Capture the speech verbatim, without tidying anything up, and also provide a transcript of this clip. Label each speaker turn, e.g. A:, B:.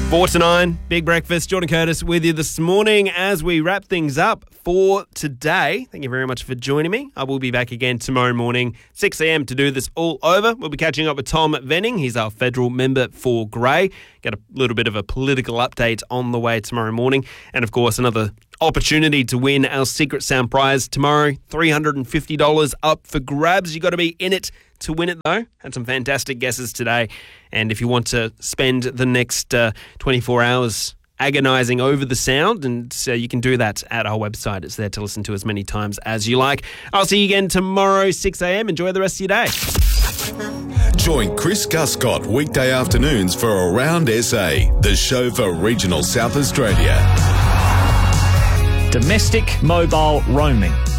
A: Four to nine, Big Breakfast. Jordan Curtis with you this morning as we wrap things up for today. Thank you very much for joining me. I will be back again tomorrow morning, six a.m. to do this all over. We'll be catching up with Tom Venning. He's our federal member for Grey. Get a little bit of a political update on the way tomorrow morning. And, of course, another opportunity to win our Secret Sound prize tomorrow. three hundred fifty dollars up for grabs. You got to be in it to win it, though. Had some fantastic guesses today. And if you want to spend the next uh, twenty-four hours agonising over the sound, and so you can do that at our website. It's there to listen to as many times as you like. I'll see you again tomorrow, six a.m. Enjoy the rest of your day.
B: Join Chris Guscott weekday afternoons for Around S A, the show for regional South Australia.
C: Domestic mobile roaming.